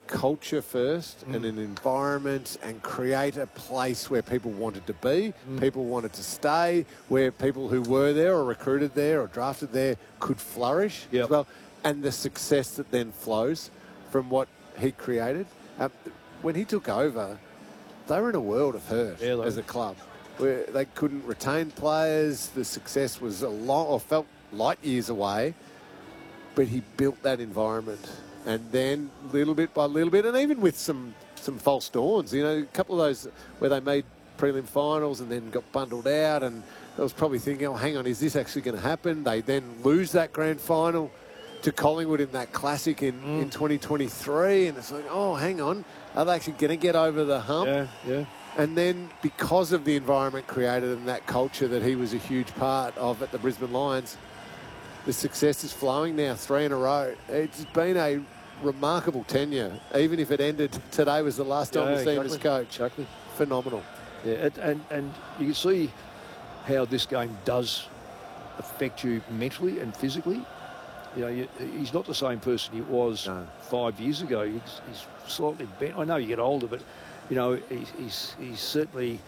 culture first and an environment and create a place where people wanted to be, people wanted to stay, where people who were there or recruited there or drafted there could flourish as well, and the success that then flows from what he created. When he took over, they were in a world of hurt as a club, where they couldn't retain players. The success was felt light years away, but he built that environment. And then little bit by little bit, and even with some false dawns, you know, a couple of those where they made prelim finals and then got bundled out, and I was probably thinking, oh, hang on, is this actually going to happen? They then lose that grand final to Collingwood in that classic in 2023, and it's like, oh, hang on, are they actually going to get over the hump? Yeah. And then because of the environment created and that culture that he was a huge part of at the Brisbane Lions, the success is flowing now, 3 in a row. It's been a remarkable tenure, even if it ended today was the last time we've seen him as coach. Exactly. Phenomenal. Yeah, and you can see how this game does affect you mentally and physically. You know, he's not the same person he was 5 years ago. He's slightly bent. I know you get older, but you know, he certainly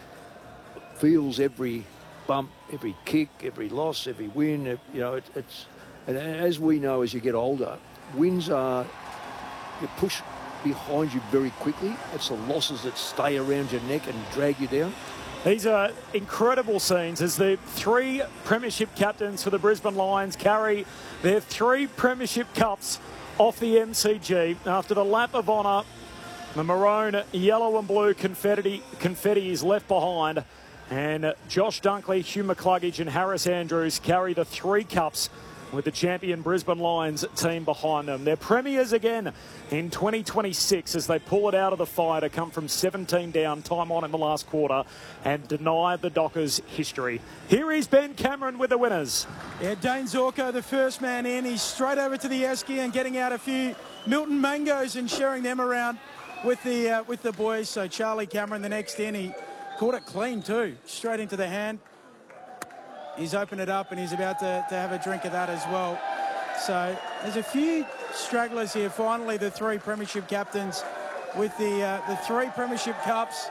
feels every bump, every kick, every loss, every win. You know, and as we know, as you get older, wins are you push behind you very quickly. It's the losses that stay around your neck and drag you down. These are incredible scenes as the 3 premiership captains for the Brisbane Lions carry their 3 premiership cups off the MCG after the lap of honour. The maroon, yellow and blue confetti is left behind, and Josh Dunkley, Hugh McCluggage and Harris Andrews carry the 3 cups with the champion Brisbane Lions team behind them. They're premiers again in 2026 as they pull it out of the fire to come from 17 down, time on in the last quarter, and deny the Dockers history. Here is Ben Cameron with the winners. Yeah, Dane Zorko, the first man in. He's straight over to the esky and getting out a few Milton mangoes and sharing them around with the boys. So Charlie Cameron, the next in, he caught it clean too, straight into the hand. He's opened it up and he's about to have a drink of that as well. So there's a few stragglers here. Finally, the 3 premiership captains with the 3 premiership cups.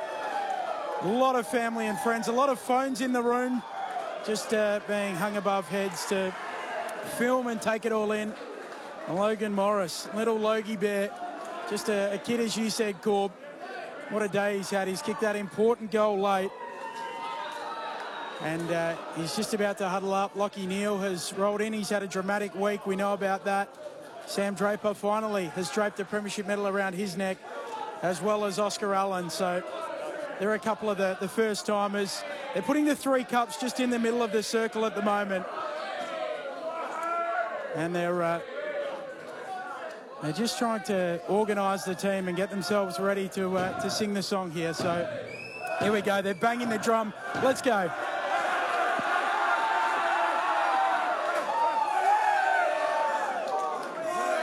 A lot of family and friends, a lot of phones in the room, just being hung above heads to film and take it all in. Logan Morris, little Logie Bear, just a kid, as you said, Corb. What a day he's had. He's kicked that important goal late. And he's just about to huddle up. Lachie Neale has rolled in. He's had a dramatic week. We know about that. Sam Draper finally has draped a premiership medal around his neck, as well as Oscar Allen. So there are a couple of the first-timers. They're putting the 3 cups just in the middle of the circle at the moment. And they're just trying to organise the team and get themselves ready to sing the song here. So here we go. They're banging the drum. Let's go.